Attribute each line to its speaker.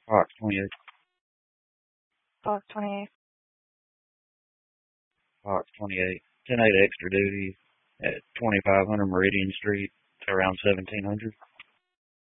Speaker 1: Fox 28.
Speaker 2: Fox 28.
Speaker 1: Fox 28. 10-8 extra duty at 2500 Meridian Street, around 1700.